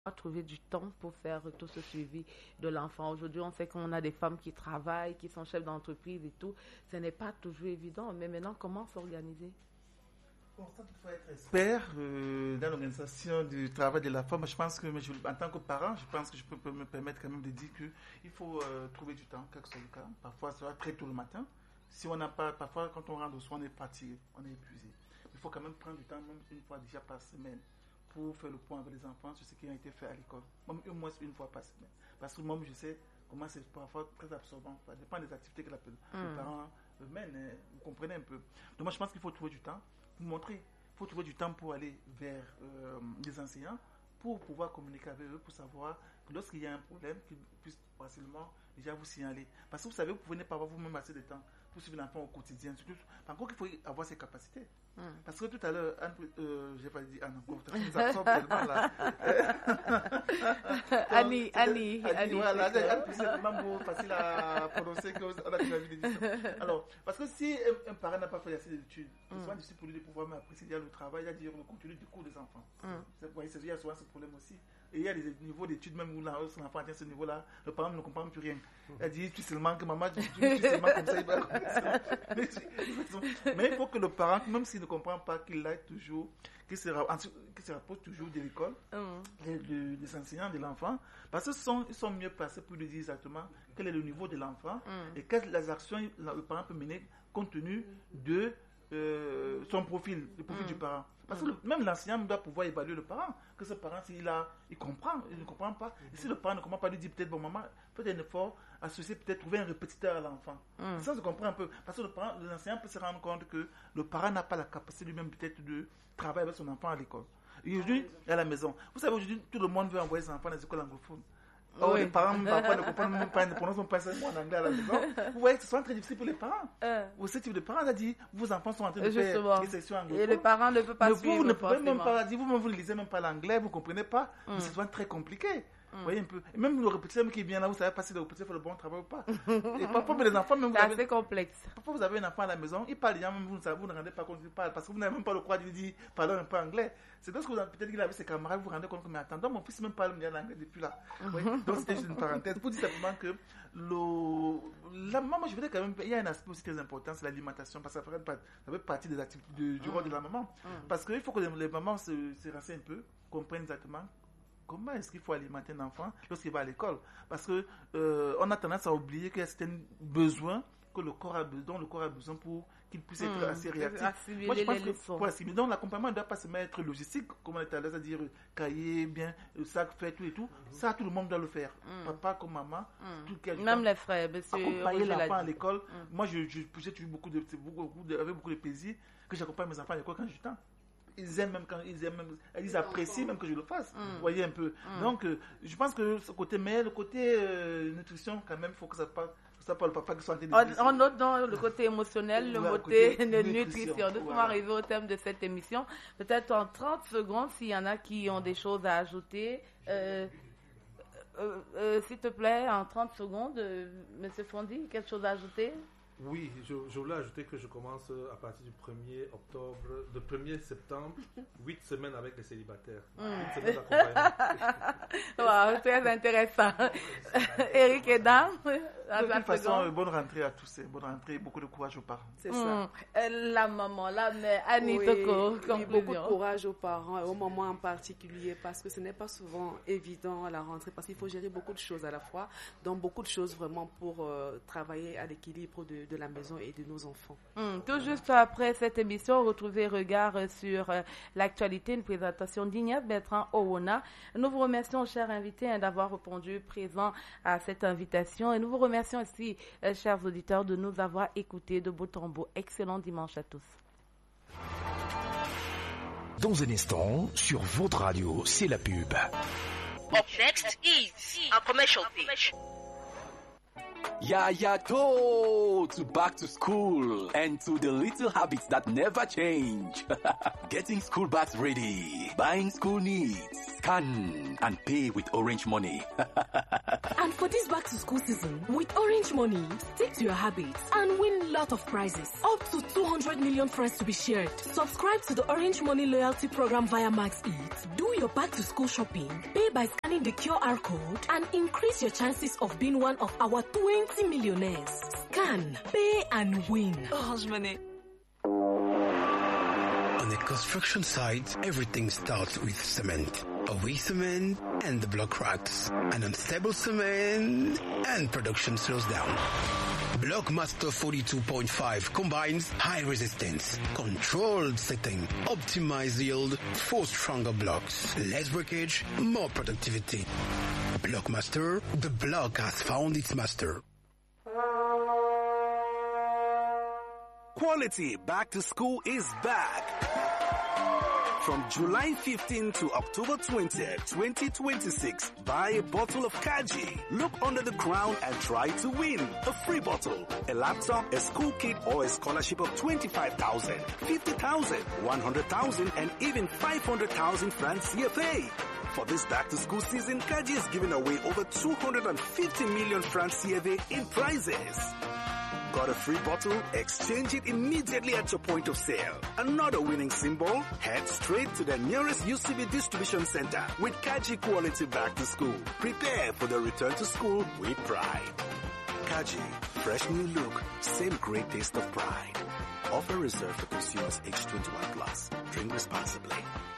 trouver du temps pour faire tout ce suivi de l'enfant. Aujourd'hui, on sait qu'on a des femmes qui travaillent, qui sont chefs d'entreprise et tout. Ce n'est pas toujours évident, mais maintenant, comment s'organiser? Bon, ça, il faut être expert dans l'organisation du travail de la femme. Je pense que, en tant que parent, je pense que je peux me permettre quand même de dire qu'il faut trouver du temps, quel que soit le cas. Parfois, ça va très tôt le matin. Si on n'a pas, parfois, quand on rentre au soir, on est fatigué, on est épuisé. Il faut quand même prendre du temps, même une fois déjà par semaine, pour faire le point avec les enfants sur ce qui a été fait à l'école. Même au moins une fois par semaine. Parce que moi, je sais comment c'est parfois très absorbant. Ça dépend des activités que les parents mènent. Vous comprenez un peu. Donc moi, je pense qu'il faut trouver du temps pour montrer. Il faut trouver du temps pour aller vers les enseignants, pour pouvoir communiquer avec eux, pour savoir que lorsqu'il y a un problème, qu'ils puissent facilement déjà vous signaler. Parce que vous savez, vous ne pouvez pas avoir vous-même assez de temps pour suivre l'enfant au quotidien. Surtout, par contre, il faut avoir ces capacités. Parce que tout à l'heure, je n'ai pas dit Anne encore, ça nous absorbe tellement là. Annie. Voilà, Anne, c'est vraiment facile à prononcer qu'on a déjà vu des histoires. Alors, parce que si un parent n'a pas fait assez d'études, c'est souvent difficile pour lui de pouvoir apprécier le travail, c'est-à-dire le contenu du cours des enfants. Il y a souvent ce problème aussi. Et il y a des niveaux d'études, même où l'enfant atteint ce niveau-là, le parent ne comprend plus rien. Elle dit, tu seulement que maman, tu seulement comme ça, il va comme ça. Mais il faut que le parent, même s'il ne comprend pas, qu'il aille toujours, qu'il se rapproche toujours de l'école, des enseignants de l'enfant, parce qu'ils sont mieux placés pour lui dire exactement quel est le niveau de l'enfant et quelles actions le parent peut mener compte tenu de son profil, le profil du parent. Parce que même l'enseignant doit pouvoir évaluer le parent, que ce parent, il comprend, il ne comprend pas. Et si le parent ne comprend pas, lui dit peut-être, bon maman, faites un effort, associer peut-être, trouver un répétiteur à l'enfent. Ça, je comprends un peu. Parce que l'enseignant peut se rendre compte que le parent n'a pas la capacité lui-même peut-être de travailler avec son enfant à l'école. Et aujourd'hui, à la maison. Vous savez, aujourd'hui, tout le monde veut envoyer ses enfants dans les écoles anglophones. Oh, les parents parfois ne comprennent même pas, ne prononcent pas ça en anglais à la maison. Vous voyez que ce soit très difficile pour les parents. Ou ce type de parents a dit, vos enfants sont en train de faire des sessions anglophone. Et le parent ne peut pas suivre. Vous ne pouvez même pas dire, vous ne lisez même pas l'anglais, vous ne comprenez pas. Mais c'est souvent très compliqué. Vous voyez un peu. Et même le répétiteur qui vient là, vous savez pas si le répétiteur fait le bon travail ou pas. Et parfois, les enfants, même c'est assez complexe. Parfois, vous avez un enfant à la maison, il parle, même vous ne rendez pas compte qu'il parle, parce que vous n'avez même pas le courage de lui dire, parlons un peu anglais. C'est parce que peut-être qu'il avait ses camarades, vous vous rendez compte que, mais attends, mon fils même parle l'anglais depuis là. Donc, c'était juste une parenthèse. Pour dire simplement que moi, je voudrais quand même, il y a un aspect aussi très important, c'est l'alimentation, parce que ça fait partie des activités du rôle de la maman. Parce qu'il faut que les mamans se renseignent un peu, comprennent exactement comment est-ce qu'il faut alimenter un enfant lorsqu'il va à l'école. Parce que on a tendance à oublier qu'il y a certains besoins dont le corps a besoin pour qu'il puisse être assez réactif. Moi, je pense que pour assimiler, donc l'accompagnement ne doit pas se mettre logistique, comme on est à l'aise à dire cahier, bien, sac, fait, tout et tout. Ça, tout le monde doit le faire. Papa comme maman, même les frères. Accompagner l'enfant à l'école. Moi, j'ai toujours avec beaucoup de plaisir que j'accompagne mes enfants à l'école quand j'ai du temps. Ils aiment même ils apprécient même que je le fasse. Vous voyez un peu. Donc, je pense que ce côté, mais le côté nutrition, quand même, il faut que ça parle le papa qui soit on note dans le côté émotionnel, le côté de nutrition. Nous pouvons arriver au terme de cette émission. Peut-être en 30 secondes, s'il y en a qui ont des choses à ajouter. S'il te plaît, en 30 secondes, M. Fondi, quelque chose à ajouter? Oui, je voulais ajouter que je commence à partir du 1er octobre, de 1er septembre, 8 semaines avec les célibataires. 8 semaines d'accompagnement. Wow, très intéressant. Eric et Dan, de toute façon, bonne rentrée à tous. Bonne rentrée, beaucoup de courage aux parents. C'est ça. La maman, la mère, Annie Toko, beaucoup de courage aux parents et aux mamans en particulier, parce que ce n'est pas souvent évident à la rentrée, parce qu'il faut gérer beaucoup de choses à la fois, donc beaucoup de choses vraiment pour travailler à l'équilibre de la maison et de nos enfants. Tout juste après cette émission, retrouvez Regard sur l'actualité, une présentation d'Ignace Bertrand Owona. Nous vous remercions, chers invités, d'avoir répondu présent à cette invitation et nous vous remercions aussi, chers auditeurs, de nous avoir écoutés de bout en bout. Excellent dimanche à tous. Dans un instant, sur votre radio, c'est la pub. Up next is a commercial page. To back to school and to the little habits that never change. Getting school bags ready, buying school needs, scan and pay with Orange Money. And for this back to school season, with Orange Money, stick to your habits and win lot of prizes. Up to 200 million francs to be shared. Subscribe to the Orange Money loyalty program via Max Eat. Do your back to school shopping, pay by scanning the QR code, and increase your chances of being one of our 20 millionaires. Scan, pay and win. Orange Money. On a construction site, everything starts with cement. A weak cement and the block cracks. An unstable cement and production slows down. Blockmaster 42.5 combines high resistance, controlled setting, optimized yield for stronger blocks, less breakage, more productivity. Blockmaster, the block has found its master. Quality back to school is back. From July 15 to October 20, 2026, buy a bottle of Kaji. Look under the crown and try to win a free bottle, a laptop, a school kit, or a scholarship of 25,000, 50,000, 100,000, and even 500,000 francs CFA. For this back-to-school season, Kaji is giving away over 250 million francs CFA in prizes. Got a free bottle? Exchange it immediately at your point of sale. Another winning symbol? Head straight to the nearest UCB distribution center with Kaji quality back to school. Prepare for the return to school with pride. Kaji, fresh new look, same great taste of pride. Offer reserved for consumers age 21+. Drink responsibly.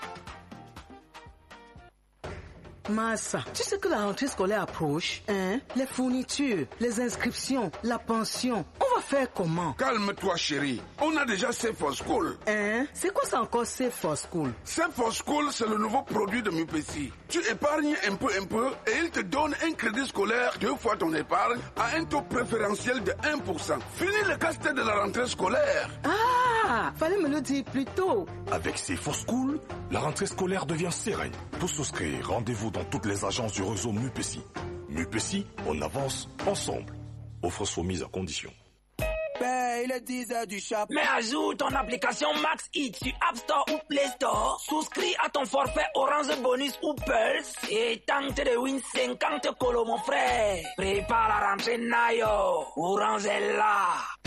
Massa, tu sais que la rentrée scolaire approche, hein? Les fournitures, les inscriptions, la pension, on va faire comment? Calme-toi chérie, on a déjà Save for School. Hein? C'est quoi ça encore Save for School? Save for School, c'est le nouveau produit de MUPESI. Tu épargnes un peu et il te donne un crédit scolaire 2 fois ton épargne à un taux préférentiel de 1%. Fini le casse-tête de la rentrée scolaire. Ah, fallait me le dire plus tôt. Avec Save for School, la rentrée scolaire devient sereine. Pour souscrire, rendez-vous dans toutes les agences du réseau MUPESI. MUPESI, on avance ensemble. Offre soumise à condition. Paye le 10 du shop. Mais ajoute ton application Max Eat sur App Store ou Play Store. Souscris à ton forfait Orange Bonus ou Pulse et tente de win 50 colos, mon frère. Prépare la rentrée Nayo. Orange est là.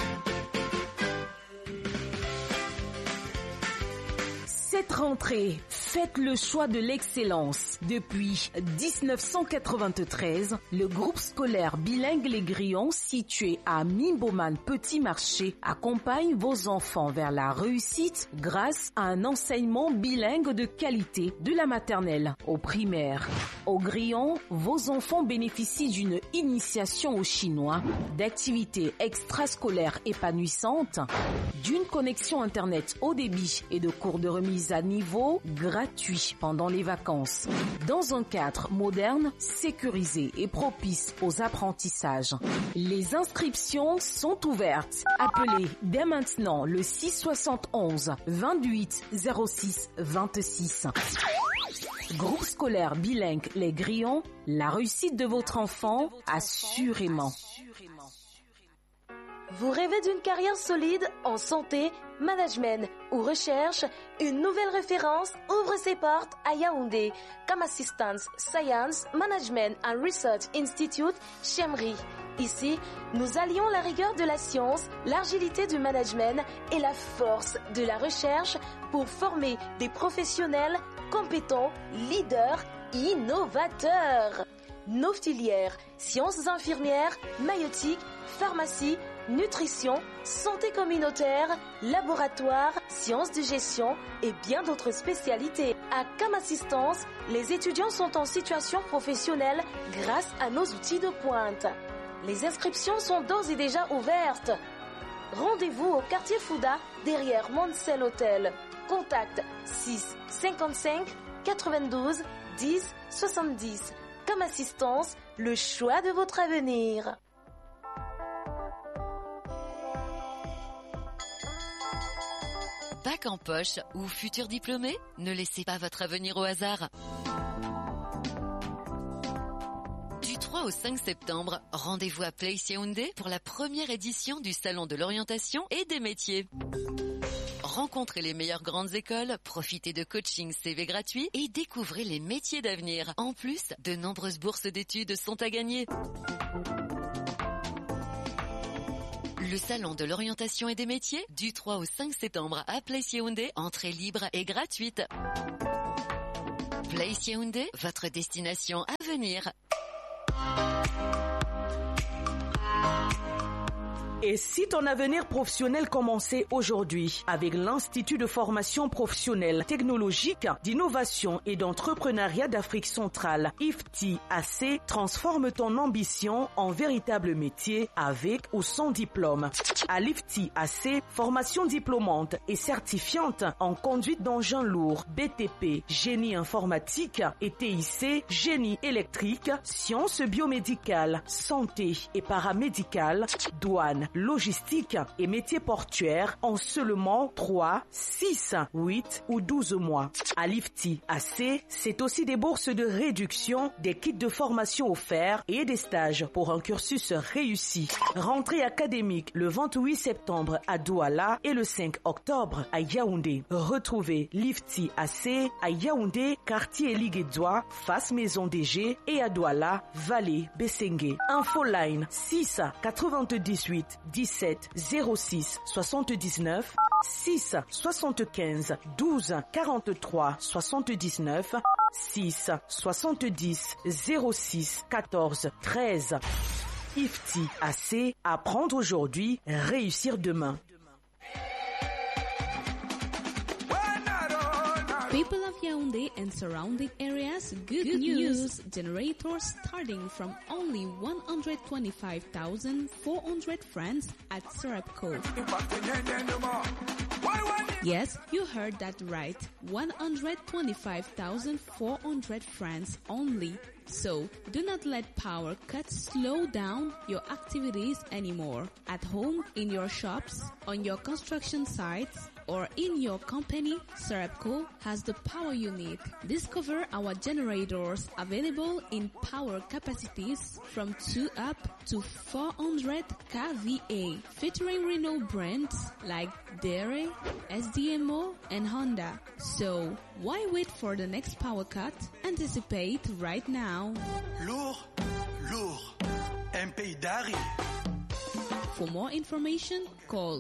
Cette rentrée, faites le choix de l'excellence. Depuis 1993, le groupe scolaire bilingue Les Grillons, situé à Mimboman Petit Marché, accompagne vos enfants vers la réussite grâce à un enseignement bilingue de qualité, de la maternelle au primaire. Au Grillon, vos enfants bénéficient d'une initiation au chinois, d'activités extrascolaires épanouissantes, d'une connexion Internet haut débit et de cours de remise à niveau gratuit pendant les vacances, dans un cadre moderne, sécurisé et propice aux apprentissages. Les inscriptions sont ouvertes. Appelez dès maintenant le 671 28 06 26. Groupe scolaire bilingue Les Grillons, la réussite de votre enfant, assurément. Vous rêvez d'une carrière solide en santé, management ou recherche? Une nouvelle référence ouvre ses portes à Yaoundé. Comme Assistance Science Management and Research Institute, Chemri. Ici, nous allions la rigueur de la science, l'agilité du management et la force de la recherche pour former des professionnels compétents, leaders, innovateurs. Nos filières, sciences infirmières, maïeutique, pharmacie, nutrition, santé communautaire, laboratoire, sciences de gestion et bien d'autres spécialités. À Cam Assistance, les étudiants sont en situation professionnelle grâce à nos outils de pointe. Les inscriptions sont d'ores et déjà ouvertes. Rendez-vous au quartier Fouda, derrière Montcel Hotel. Contact 6 55 92 10 70. Comme assistance, le choix de votre avenir. Bac en poche ou futur diplômé, ne laissez pas votre avenir au hasard. Du 3 3 au 5 septembre, rendez-vous à Place Yaoundé pour la première édition du Salon de l'orientation et des métiers. Rencontrez les meilleures grandes écoles, profitez de coaching CV gratuit et découvrez les métiers d'avenir. En plus, de nombreuses bourses d'études sont à gagner. Le Salon de l'orientation et des métiers, du 3 au 5 septembre à Place Yaoundé, entrée libre et gratuite. Place Yaoundé, votre destination à venir. Et si ton avenir professionnel commençait aujourd'hui avec l'Institut de formation professionnelle, technologique, d'innovation et d'entrepreneuriat d'Afrique centrale, IFTI-AC, transforme ton ambition en véritable métier avec ou sans diplôme. À l'IFTI-AC, formation diplômante et certifiante en conduite d'engins lourds, BTP, génie informatique et TIC, génie électrique, sciences biomédicales, santé et paramédicales, douane, logistique et métiers portuaires en seulement 3, 6, 8 ou 12 mois. À l'IFTI-AC, c'est aussi des bourses de réduction, des kits de formation offerts et des stages pour un cursus réussi. Rentrée académique le 28 septembre à Douala et le 5 octobre à Yaoundé. Retrouvez l'IFTI-AC à Yaoundé, quartier Liguédoua, face Maison DG et à Douala, Vallée Bessengue. Infoline 6 98 17 06 79 6 75 12 43 79 6 70 06 14 13. IFTI-AC, apprendre aujourd'hui, réussir demain. People of Yaoundé and surrounding areas, good news. Generators starting from only 125,400 francs at Serapco. Yes, you heard that right. 125,400 francs only. So, do not let power cuts slow down your activities anymore. At home, in your shops, on your construction sites, or in your company, Serapco has the power you need. Discover our generators available in power capacities from 2 up to 400 kVA, featuring Renault brands like Dere, SDMO, and Honda. So, why wait for the next power cut? Anticipate right now. Lourd, un pays d'Ari. For more information, call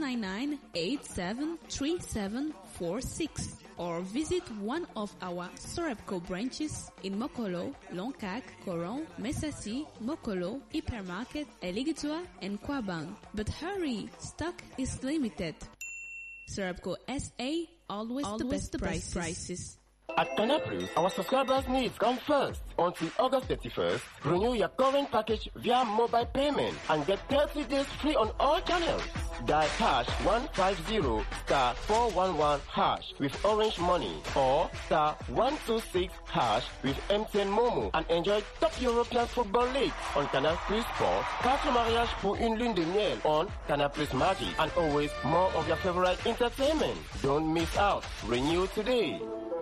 699-873746 or visit one of our Serapco branches in Mokolo, Loncac, Coron, Messassi, Mokolo, Hypermarket, Eligitoa, and Kwabang. But hurry, stock is limited. Serapco SA, always the best prices. At Canal Plus, our subscribers' needs come first. Until August 31st, renew your current package via mobile payment and get 30 days free on all channels. Dial #150 *411 # with Orange Money or *126 # with MTN Momo and enjoy top European football leagues on Canal Plus Sport. Carte mariage pour une lune de miel on Canal Plus Magic and always more of your favorite entertainment. Don't miss out. Renew today.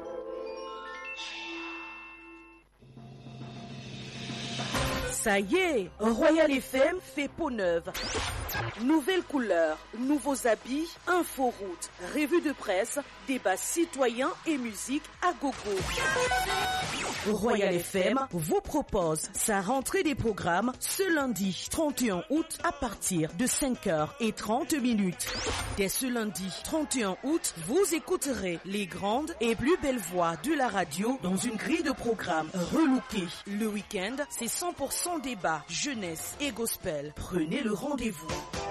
Ça y est, Royal FM fait peau neuve. Nouvelles couleurs, nouveaux habits, inforoute, revue de presse, débats citoyens et musique à gogo. Royal FM vous propose sa rentrée des programmes ce lundi 31 août à partir de 5h30. Dès ce lundi 31 août, vous écouterez les grandes et plus belles voix de la radio dans une grille de programmes relookée. Le week-end, c'est 100% débat, jeunesse et gospel. Prenez le rendez-vous.